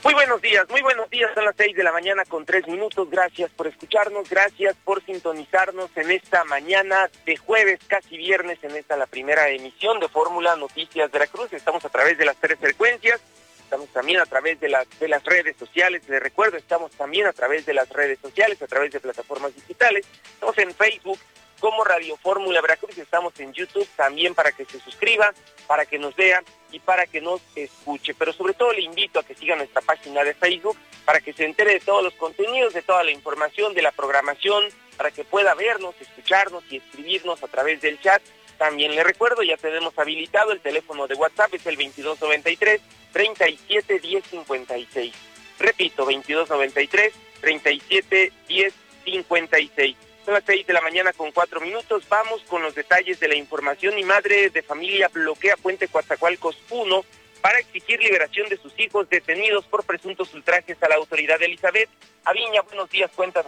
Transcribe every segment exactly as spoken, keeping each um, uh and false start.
Muy buenos días, muy buenos días, son las seis de la mañana con tres minutos, gracias por escucharnos, gracias por sintonizarnos en esta mañana de jueves, casi viernes, en esta la primera emisión de Fórmula Noticias Veracruz. Estamos a través de las tres frecuencias, estamos también a través de las, de las redes sociales, les recuerdo, estamos también a través de las redes sociales, a través de plataformas digitales, estamos en Facebook como Radio Fórmula Veracruz, estamos en YouTube también para que se suscriba, para que nos vea y para que nos escuche, pero sobre todo le invito a que siga nuestra página de Facebook para que se entere de todos los contenidos, de toda la información, de la programación, para que pueda vernos, escucharnos y escribirnos a través del chat. También le recuerdo, ya tenemos habilitado el teléfono de WhatsApp, es el veintidós noventa y tres, treinta y siete, diez cincuenta y seis. Repito, veintidós noventa y tres, treinta y siete, diez cincuenta y seis. Son las seis de la mañana con cuatro minutos, vamos con los detalles de la información. Y madre de familia bloquea Puente Coatzacoalcos uno para exigir liberación de sus hijos detenidos por presuntos ultrajes a la autoridad. Elizabeth Aviña, buenos días, cuéntanos.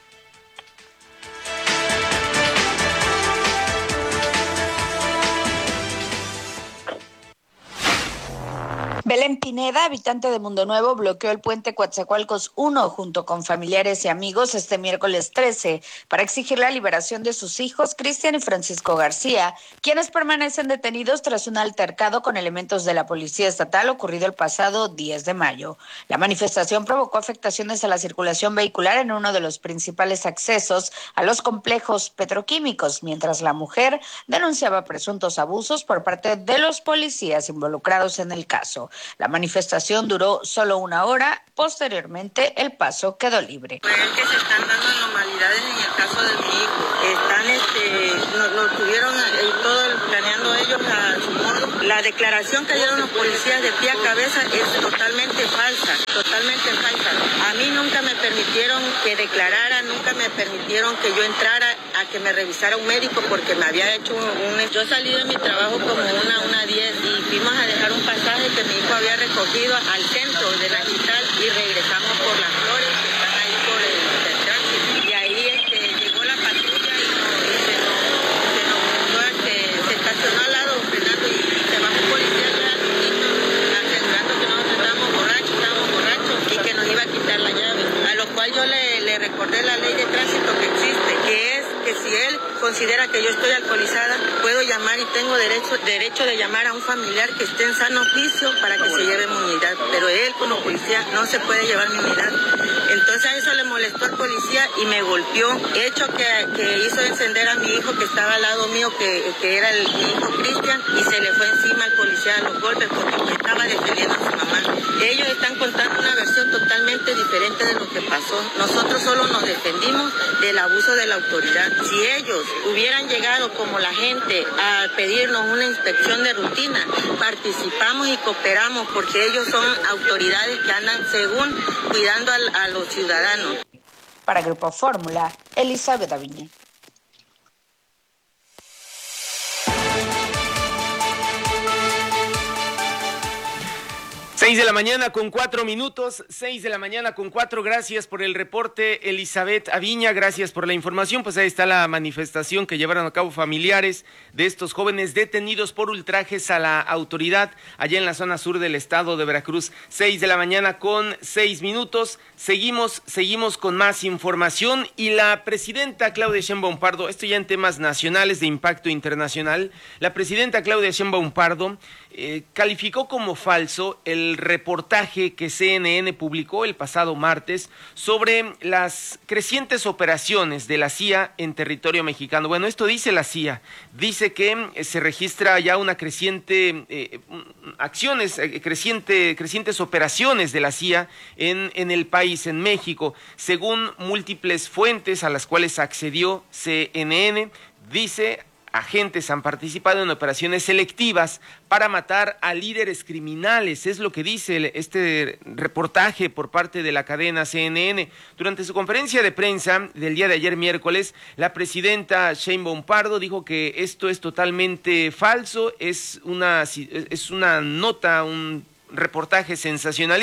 Belén Pineda, habitante de Mundo Nuevo, bloqueó el puente Coatzacoalcos uno junto con familiares y amigos este miércoles trece para exigir la liberación de sus hijos, Cristian y Francisco García, quienes permanecen detenidos tras un altercado con elementos de la Policía Estatal ocurrido el pasado diez de mayo. La manifestación provocó afectaciones a la circulación vehicular en uno de los principales accesos a los complejos petroquímicos, mientras la mujer denunciaba presuntos abusos por parte de los policías involucrados en el caso. La manifestación duró solo una hora, posteriormente el paso quedó libre. Pues es que se están dando anormalidades en el caso de mi hijo. Están, este, nos lo tuvieron eh, todo planeando ellos a su modo. La declaración que dieron los policías de pie a cabeza es totalmente falsa, totalmente falsa. A mí nunca me permitieron que declarara, nunca me permitieron que yo entrara a que me revisara un médico porque me había hecho un... un... Yo salí de mi trabajo como una, una diez y fuimos a dejar un pasaje que mi hijo había recogido al centro de Nachital y regresamos por las flores que están ahí por el, el tránsito. Y ahí este, llegó la patrulla y, no, y se nos, se nos juntó, este, se estacionó al lado frenando y se bajó un policía atrás asegurando que nosotros estábamos borrachos, estábamos borrachos y que nos iba a quitar la llave. A lo cual yo le, le recordé la ley de tránsito que existe, que es que si él considera que yo estoy alcoholizada, puedo llamar y tengo derecho, derecho de llamar a un familiar que esté en sano juicio para que se lleve mi unidad, pero él como policía no se puede llevar mi unidad. Entonces a eso le molestó al policía y me golpeó, hecho que, que hizo encender a mi hijo que estaba al lado mío, que, que era el, mi hijo Cristian, y se le fue encima al policía a los golpes porque me estaba defendiendo a su mamá. Ellos están contando una versión totalmente diferente de lo que pasó. Nosotros solo nos defendimos del abuso de la autoridad. Si ellos hubieran llegado como la gente a pedirnos una inspección de rutina, participamos y cooperamos porque ellos son autoridades que andan según cuidando a, a los ciudadanos. Para Grupo Fórmula, Elizabeth Aviña. Seis de la mañana con cuatro minutos, seis de la mañana con cuatro, gracias por el reporte, Elizabeth Aviña, gracias por la información. Pues ahí está la manifestación que llevaron a cabo familiares de estos jóvenes detenidos por ultrajes a la autoridad allá en la zona sur del estado de Veracruz. Seis de la mañana con seis minutos, seguimos, seguimos con más información. Y la presidenta Claudia Sheinbaum Pardo, esto ya en temas nacionales de impacto internacional, la presidenta Claudia Sheinbaum Pardo Eh, calificó como falso el reportaje que C N N publicó el pasado martes sobre las crecientes operaciones de la C I A en territorio mexicano. Bueno, esto dice la C I A, dice que eh, se registra ya una creciente eh, acciones, eh, creciente, crecientes operaciones de la C I A en, en el país, en México, según múltiples fuentes a las cuales accedió C N N, dice: agentes han participado en operaciones selectivas para matar a líderes criminales, es lo que dice este reportaje por parte de la cadena C N N. Durante su conferencia de prensa del día de ayer miércoles, la presidenta Sheinbaum Pardo dijo que esto es totalmente falso, es una, es una nota, un reportaje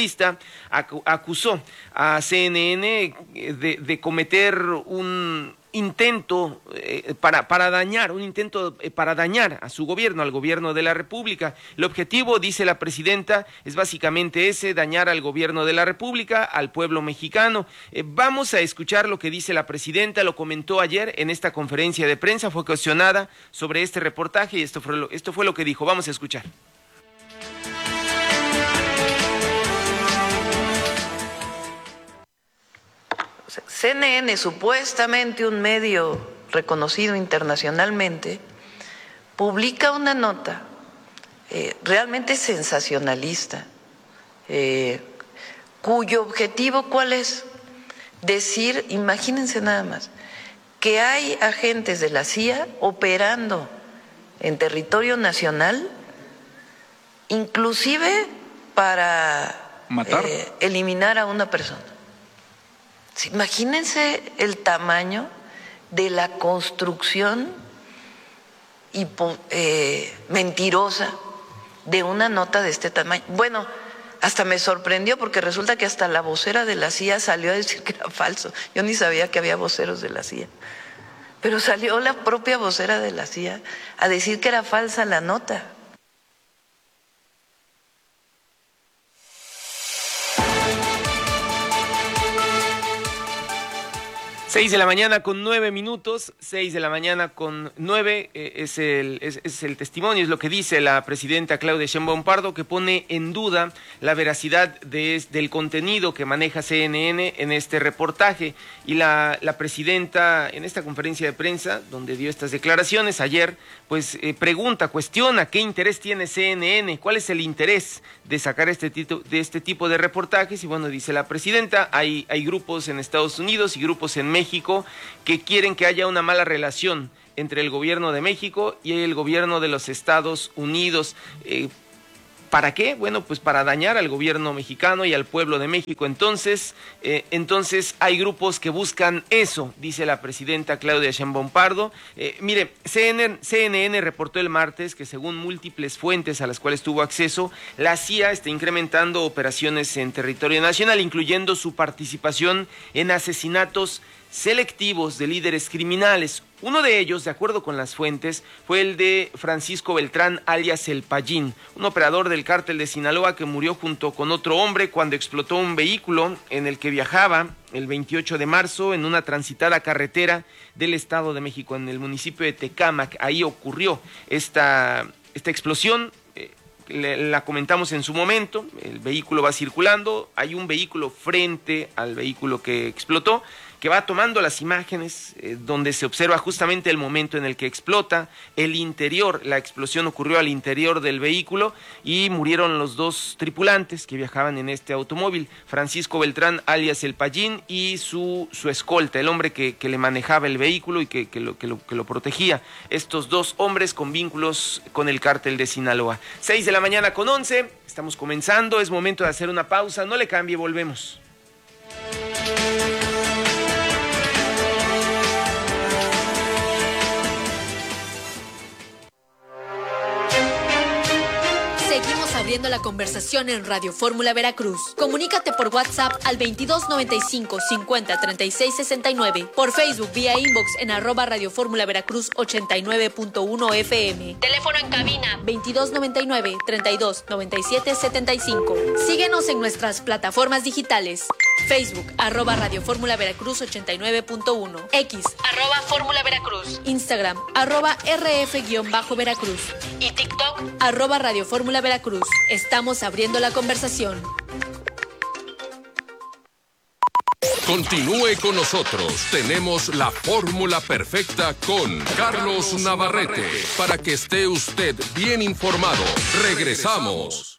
sensacionalista. Acusó a C N N de, de cometer un intento eh, para, para dañar, un intento eh, para dañar a su gobierno, al gobierno de la República. El objetivo, dice la presidenta, es básicamente ese, dañar al gobierno de la República, al pueblo mexicano. Eh, vamos a escuchar lo que dice la presidenta, lo comentó ayer en esta conferencia de prensa, fue cuestionada sobre este reportaje y esto fue lo, esto fue lo que dijo. Vamos a escuchar. C N N, supuestamente un medio reconocido internacionalmente, publica una nota eh, realmente sensacionalista, eh, cuyo objetivo, ¿cuál es? Decir, imagínense nada más, que hay agentes de la C I A operando en territorio nacional, inclusive para matar, eh, eliminar a una persona. Imagínense el tamaño de la construcción hipo, eh, mentirosa de una nota de este tamaño. Bueno, hasta me sorprendió porque resulta que hasta la vocera de la C I A salió a decir que era falso. Yo ni sabía que había voceros de la C I A. Pero salió la propia vocera de la C I A a decir que era falsa la nota. Seis de la mañana con nueve minutos, seis de la mañana con nueve, eh, es, el, es, es el testimonio, es lo que dice la presidenta Claudia Sheinbaum Pardo, que pone en duda la veracidad de, del contenido que maneja C N N en este reportaje. Y la, la presidenta, en esta conferencia de prensa, donde dio estas declaraciones ayer, pues eh, pregunta, cuestiona qué interés tiene C N N, cuál es el interés de sacar este, tito, de este tipo de reportajes. Y bueno, dice la presidenta, hay, hay grupos en Estados Unidos y grupos en México México que quieren que haya una mala relación entre el gobierno de México y el gobierno de los Estados Unidos. Eh, ¿Para qué? Bueno, pues para dañar al gobierno mexicano y al pueblo de México. Entonces, eh, entonces hay grupos que buscan eso, dice la presidenta Claudia Sheinbaum Pardo. Eh, mire, C N N, C N N reportó el martes que según múltiples fuentes a las cuales tuvo acceso, la C I A está incrementando operaciones en territorio nacional, incluyendo su participación en asesinatos selectivos de líderes criminales. Uno de ellos, de acuerdo con las fuentes, fue el de Francisco Beltrán, alias El Payín, un operador del cártel de Sinaloa que murió junto con otro hombre cuando explotó un vehículo en el que viajaba el veintiocho de marzo en una transitada carretera del Estado de México, en el municipio de Tecámac. Ahí ocurrió esta, esta explosión. La comentamos en su momento, el vehículo va circulando, hay un vehículo frente al vehículo que explotó, que va tomando las imágenes eh, donde se observa justamente el momento en el que explota, el interior, la explosión ocurrió al interior del vehículo y murieron los dos tripulantes que viajaban en este automóvil, Francisco Beltrán, alias El Payín, y su, su escolta, el hombre que, que le manejaba el vehículo y que, que, lo, que, lo, que lo protegía. Estos dos hombres con vínculos con el cártel de Sinaloa. Seis de la mañana con once, estamos comenzando, es momento de hacer una pausa, no le cambie, volvemos. Seguimos abriendo la conversación en Radio Fórmula Veracruz. Comunícate por WhatsApp al veintidós noventa y cinco cincuenta treinta y seis sesenta y nueve, por Facebook vía inbox en arroba Radio Fórmula Veracruz ochenta y nueve punto uno F M. Teléfono en cabina veintidós noventa y nueve treinta y dos noventa y siete setenta y cinco. Síguenos en nuestras plataformas digitales. Facebook, arroba Radio Fórmula Veracruz ochenta y nueve punto uno. X, arroba Fórmula Veracruz. Instagram, arroba R F-Veracruz. Y TikTok, arroba Radio Fórmula Veracruz. Estamos abriendo la conversación. Continúe con nosotros. Tenemos la fórmula perfecta con Carlos Navarrete para que esté usted bien informado. Regresamos.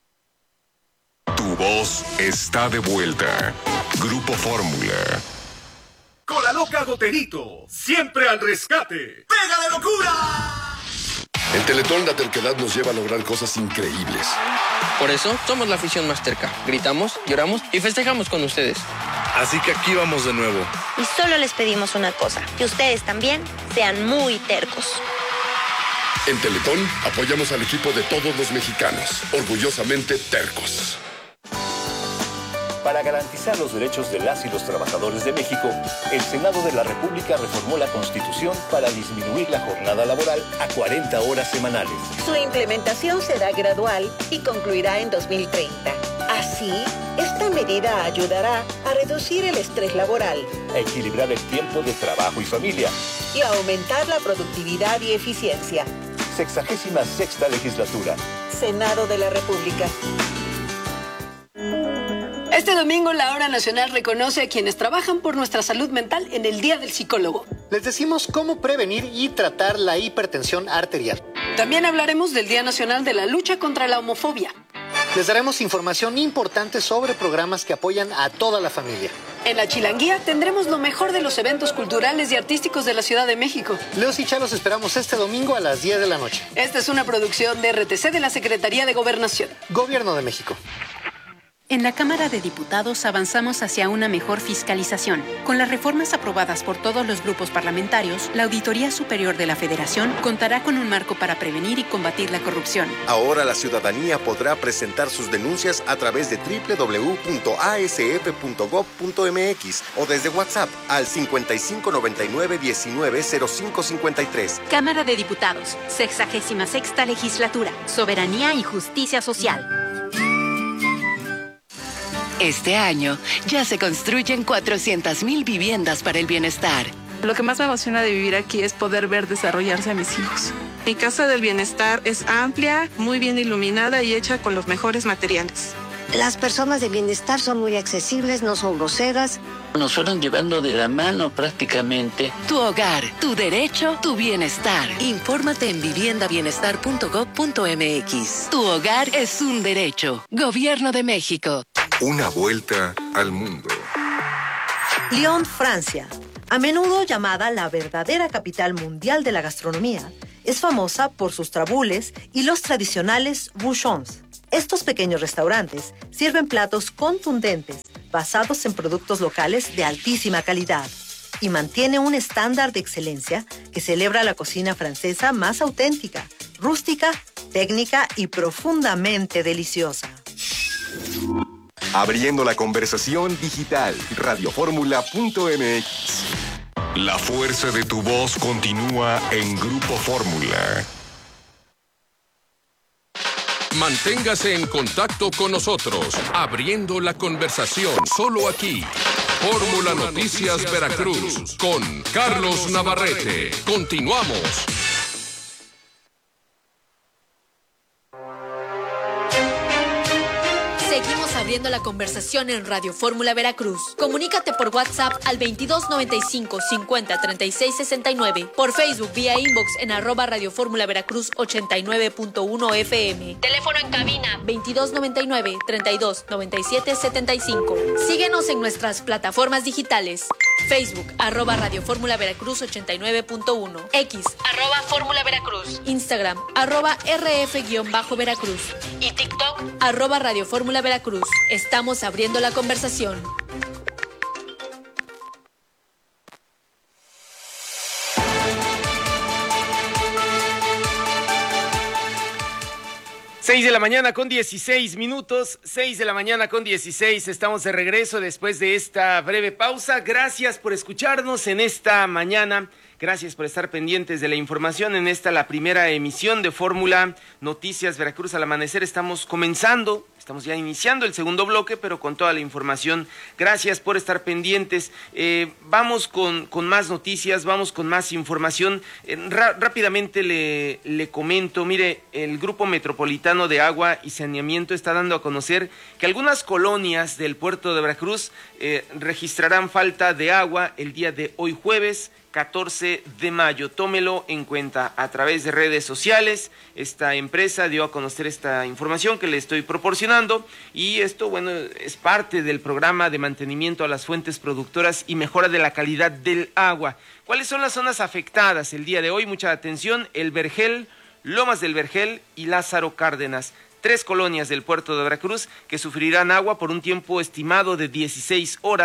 Tu voz está de vuelta. Grupo Fórmula. Con la loca Goterito, siempre al rescate. ¡Pega de locura! En Teletón la terquedad nos lleva a lograr cosas increíbles. Por eso somos la afición más terca. Gritamos, lloramos y festejamos con ustedes. Así que aquí vamos de nuevo. Y solo les pedimos una cosa, que ustedes también sean muy tercos. En Teletón apoyamos al equipo de todos los mexicanos, orgullosamente tercos. Para garantizar los derechos de las y los trabajadores de México, el Senado de la República reformó la Constitución para disminuir la jornada laboral a cuarenta horas semanales. Su implementación será gradual y concluirá en dos mil treinta. Así, esta medida ayudará a reducir el estrés laboral, a equilibrar el tiempo de trabajo y familia y a aumentar la productividad y eficiencia. Sexagésima sexta legislatura. Senado de la República. Este domingo la Hora Nacional reconoce a quienes trabajan por nuestra salud mental en el Día del Psicólogo. Les decimos cómo prevenir y tratar la hipertensión arterial. También hablaremos del Día Nacional de la Lucha contra la Homofobia. Les daremos información importante sobre programas que apoyan a toda la familia. En La Chilanguía tendremos lo mejor de los eventos culturales y artísticos de la Ciudad de México. Leos y Chá los esperamos este domingo a las diez de la noche. Esta es una producción de R T C de la Secretaría de Gobernación. Gobierno de México. En la Cámara de Diputados avanzamos hacia una mejor fiscalización. Con las reformas aprobadas por todos los grupos parlamentarios, la Auditoría Superior de la Federación contará con un marco para prevenir y combatir la corrupción. Ahora la ciudadanía podrá presentar sus denuncias a través de doble u doble u doble u punto a s f punto gob punto m x o desde WhatsApp al cincuenta y cinco noventa y nueve diecinueve cero cinco cincuenta y tres. Cámara de Diputados, sexagésima sexta legislatura, soberanía y justicia social. Este año ya se construyen cuatrocientas mil viviendas para el bienestar. Lo que más me emociona de vivir aquí es poder ver desarrollarse a mis hijos. Mi Casa del Bienestar es amplia, muy bien iluminada y hecha con los mejores materiales. Las personas de bienestar son muy accesibles, no son groseras. Nos fueron llevando de la mano prácticamente. Tu hogar, tu derecho, tu bienestar. Infórmate en vivienda bienestar punto gob punto m x. Tu hogar es un derecho. Gobierno de México. Una vuelta al mundo. Lyon, Francia, a menudo llamada la verdadera capital mundial de la gastronomía, es famosa por sus trabules y los tradicionales bouchons. Estos pequeños restaurantes sirven platos contundentes, basados en productos locales de altísima calidad, y mantiene un estándar de excelencia que celebra la cocina francesa más auténtica, rústica, técnica y profundamente deliciosa. Abriendo la conversación digital, radioformula punto m x. La fuerza de tu voz continúa en Grupo Fórmula. Manténgase en contacto con nosotros, abriendo la conversación solo aquí. Fórmula Noticias Veracruz con Carlos Navarrete. Continuamos. Seguimos abriendo la conversación en Radio Fórmula Veracruz. Comunícate por WhatsApp al veintidós noventa y cinco cincuenta treinta y seis sesenta y nueve, por Facebook vía inbox en arroba Radio Fórmula Veracruz ochenta y nueve punto uno F M. Teléfono en cabina veintidós noventa y nueve treinta y dos noventa y siete setenta y cinco. Síguenos en nuestras plataformas digitales. Facebook, arroba Radio Fórmula Veracruz ochenta y nueve punto uno. X, arroba Fórmula Veracruz. Instagram, arroba R F-Veracruz. Y TikTok, arroba Radio Fórmula Veracruz. Estamos abriendo la conversación. Seis de la mañana con dieciséis minutos, seis de la mañana con dieciséis, estamos de regreso después de esta breve pausa. Gracias por escucharnos en esta mañana, gracias por estar pendientes de la información en esta, la primera emisión de Fórmula Noticias Veracruz al amanecer. Estamos comenzando, estamos ya iniciando el segundo bloque, pero con toda la información. Gracias por estar pendientes. Eh, vamos con, con más noticias, vamos con más información. Eh, ra- rápidamente le, le comento, mire, el Grupo Metropolitano de Agua y Saneamiento está dando a conocer que algunas colonias del puerto de Veracruz eh, registrarán falta de agua el día de hoy jueves catorce de mayo. Tómelo en cuenta. A través de redes sociales, esta empresa dio a conocer esta información que le estoy proporcionando, y esto, bueno, es parte del programa de mantenimiento a las fuentes productoras y mejora de la calidad del agua. ¿Cuáles son las zonas afectadas el día de hoy? Mucha atención: El Vergel, Lomas del Vergel y Lázaro Cárdenas. Tres colonias del puerto de Veracruz que sufrirán agua por un tiempo estimado de dieciséis horas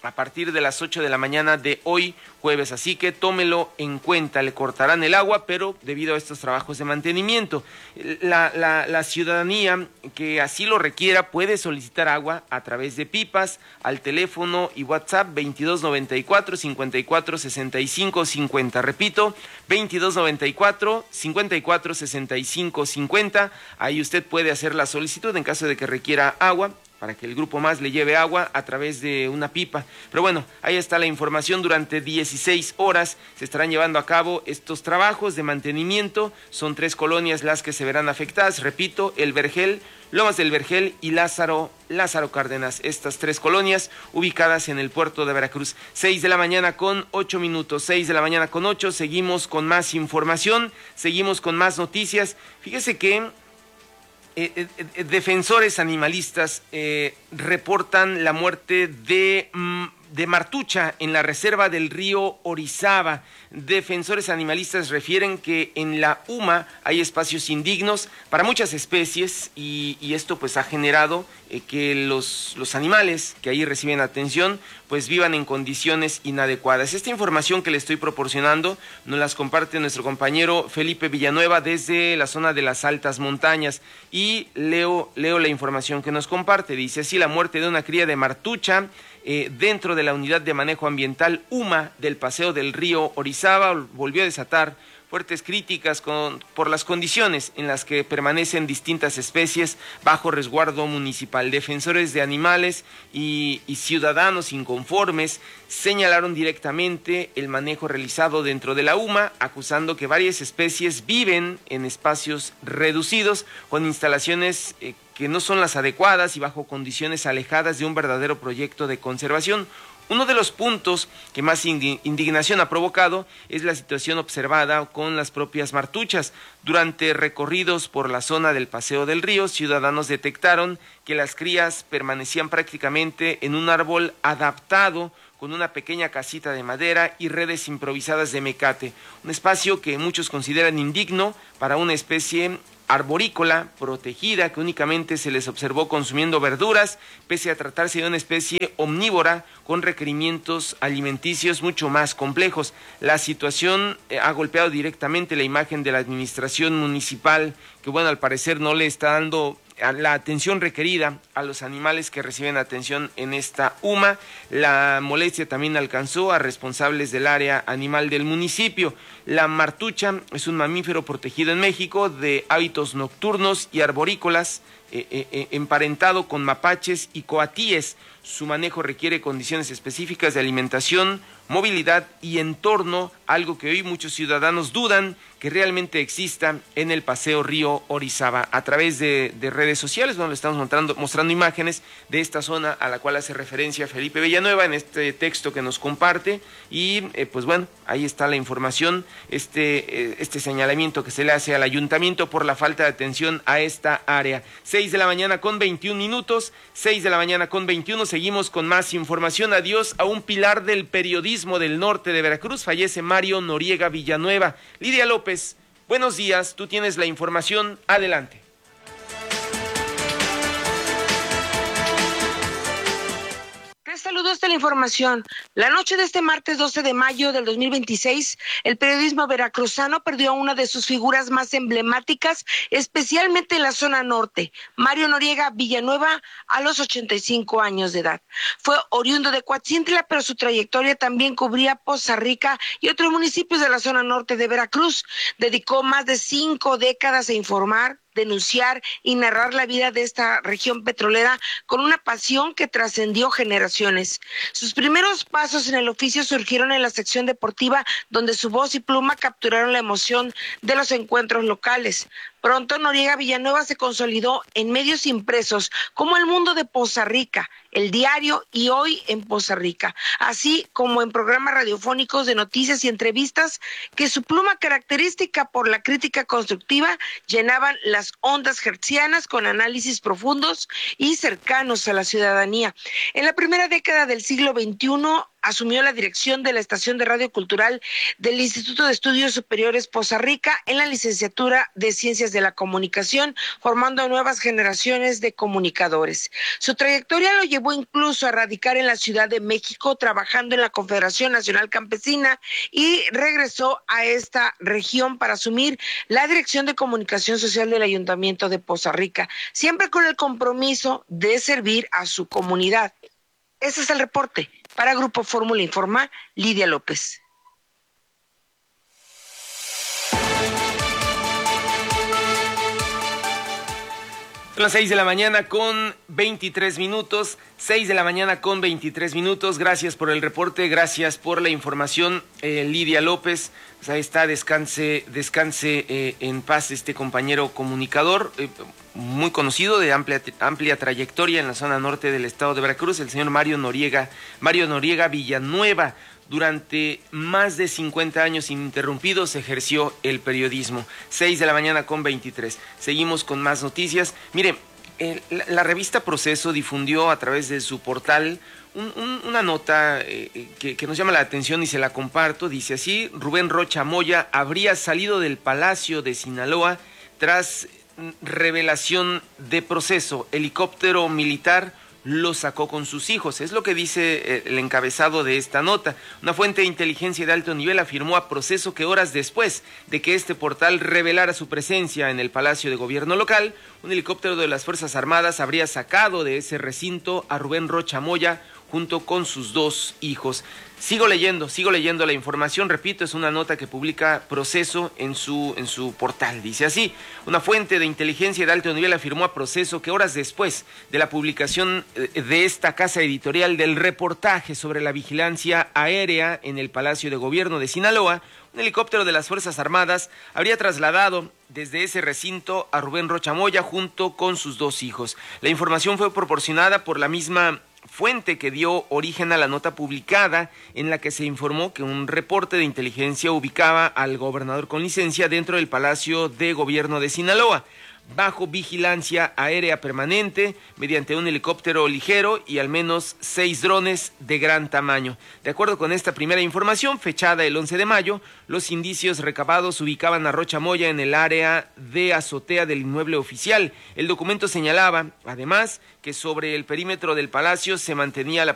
a partir de las ocho de la mañana de hoy jueves, así que tómelo en cuenta. Le cortarán el agua, pero debido a estos trabajos de mantenimiento, la, la, la ciudadanía que así lo requiera puede solicitar agua a través de pipas al teléfono y WhatsApp veintidós noventa y cuatro, cincuenta y cuatro, sesenta y cinco, cincuenta. Repito, veintidós noventa y cuatro, cincuenta y cuatro, sesenta y cinco, cincuenta. Ahí usted puede hacer la solicitud en caso de que requiera agua, para que el Grupo Más le lleve agua a través de una pipa. Pero bueno, ahí está la información. Durante dieciséis horas se estarán llevando a cabo estos trabajos de mantenimiento. Son tres colonias las que se verán afectadas. Repito, El Vergel, Lomas del Vergel y Lázaro, Lázaro Cárdenas. Estas tres colonias ubicadas en el puerto de Veracruz. Seis de la mañana con ocho minutos. Seis de la mañana con ocho. Seguimos con más información. Seguimos con más noticias. Fíjese que Eh, eh, eh, defensores animalistas eh, reportan la muerte de, mm, de martucha en la reserva del río Orizaba. Defensores animalistas refieren que en la U M A hay espacios indignos para muchas especies y, y esto pues ha generado eh, que los, los animales que ahí reciben atención pues vivan en condiciones inadecuadas. Esta información que le estoy proporcionando nos las comparte nuestro compañero Felipe Villanueva desde la zona de las altas montañas y leo, leo la información que nos comparte. Dice así: la muerte de una cría de martucha Eh, dentro de la unidad de manejo ambiental U M A del paseo del río Orizaba volvió a desatar fuertes críticas con, por las condiciones en las que permanecen distintas especies bajo resguardo municipal. Defensores de animales y, y ciudadanos inconformes señalaron directamente el manejo realizado dentro de la U M A, acusando que varias especies viven en espacios reducidos con instalaciones eh, que no son las adecuadas y bajo condiciones alejadas de un verdadero proyecto de conservación. Uno de los puntos que más indignación ha provocado es la situación observada con las propias martuchas. Durante recorridos por la zona del Paseo del Río, ciudadanos detectaron que las crías permanecían prácticamente en un árbol adaptado con una pequeña casita de madera y redes improvisadas de mecate, un espacio que muchos consideran indigno para una especie arborícola protegida que únicamente se les observó consumiendo verduras, pese a tratarse de una especie omnívora con requerimientos alimenticios mucho más complejos. La situación eh, ha golpeado directamente la imagen de la administración municipal, que bueno, al parecer no le está dando la atención requerida a los animales que reciben atención en esta U M A. La molestia también alcanzó a responsables del área animal del municipio. La martucha es un mamífero protegido en México de hábitos nocturnos y arborícolas, eh, eh, emparentado con mapaches y coatíes. Su manejo requiere condiciones específicas de alimentación, movilidad y entorno, algo que hoy muchos ciudadanos dudan que realmente exista en el Paseo Río Orizaba. A través de, de redes sociales, donde estamos mostrando, mostrando imágenes de esta zona a la cual hace referencia Felipe Villanueva en este texto que nos comparte. Y eh, pues bueno, ahí está la información, este, eh, este señalamiento que se le hace al ayuntamiento por la falta de atención a esta área. Seis de la mañana con veintiún minutos, seis de la mañana con veintiuno, seguimos con más información. Adiós a un pilar del periodismo del norte de Veracruz, fallece Mario Noriega Villanueva. Lidia López, buenos días, tú tienes la información, adelante. Saludos de la información. La noche de este martes doce de mayo del dos mil veintiséis, el periodismo veracruzano perdió a una de sus figuras más emblemáticas, especialmente en la zona norte, Mario Noriega Villanueva, a los ochenta y cinco años de edad. Fue oriundo de Coatzintla, pero su trayectoria también cubría Poza Rica y otros municipios de la zona norte de Veracruz. Dedicó más de cinco décadas a informar, denunciar y narrar la vida de esta región petrolera con una pasión que trascendió generaciones. Sus primeros pasos en el oficio surgieron en la sección deportiva, donde su voz y pluma capturaron la emoción de los encuentros locales. Pronto Noriega Villanueva se consolidó en medios impresos como El Mundo de Poza Rica, El Diario y Hoy en Poza Rica, así como en programas radiofónicos de noticias y entrevistas que su pluma característica por la crítica constructiva llenaban las ondas hertzianas con análisis profundos y cercanos a la ciudadanía. En la primera década del siglo veintiuno asumió la dirección de la estación de radio cultural del Instituto de Estudios Superiores Poza Rica en la licenciatura de Ciencias de la Comunicación, formando a nuevas generaciones de comunicadores. Su trayectoria lo llevó incluso a radicar en la Ciudad de México, trabajando en la Confederación Nacional Campesina, y regresó a esta región para asumir la dirección de comunicación social del Ayuntamiento de Poza Rica, siempre con el compromiso de servir a su comunidad. Ese es el reporte. Para Grupo Fórmula informa Lidia López. Son las seis de la mañana con veintitrés minutos, seis de la mañana con veintitrés minutos. Gracias por el reporte, gracias por la información, eh, Lidia López. Pues ahí está, descanse, descanse eh, en paz este compañero comunicador, eh, muy conocido, de amplia, amplia trayectoria en la zona norte del estado de Veracruz, el señor Mario Noriega, Mario Noriega Villanueva. Durante más de cincuenta años ininterrumpidos ejerció el periodismo. seis de la mañana con veintitrés. Seguimos con más noticias. Mire, el, la, la revista Proceso difundió a través de su portal un, un, una nota eh, que, que nos llama la atención y se la comparto. Dice así: Rubén Rocha Moya habría salido del Palacio de Sinaloa tras revelación de Proceso. Helicóptero militar lo sacó con sus hijos. Es lo que dice el encabezado de esta nota. Una fuente de inteligencia de alto nivel afirmó a Proceso que horas después de que este portal revelara su presencia en el Palacio de Gobierno local, un helicóptero de las Fuerzas Armadas habría sacado de ese recinto a Rubén Rocha Moya junto con sus dos hijos. Sigo leyendo, sigo leyendo la información, repito, es una nota que publica Proceso en su, en su portal. Dice así: una fuente de inteligencia de alto nivel afirmó a Proceso que horas después de la publicación de esta casa editorial del reportaje sobre la vigilancia aérea en el Palacio de Gobierno de Sinaloa, un helicóptero de las Fuerzas Armadas habría trasladado desde ese recinto a Rubén Rocha Moya junto con sus dos hijos. La información fue proporcionada por la misma fuente que dio origen a la nota publicada, en la que se informó que un reporte de inteligencia ubicaba al gobernador con licencia dentro del Palacio de Gobierno de Sinaloa, bajo vigilancia aérea permanente, mediante un helicóptero ligero y al menos seis drones de gran tamaño. De acuerdo con esta primera información, fechada el once de mayo, los indicios recabados ubicaban a Rocha Moya en el área de azotea del inmueble oficial. El documento señalaba, además, que sobre el perímetro del palacio se mantenía la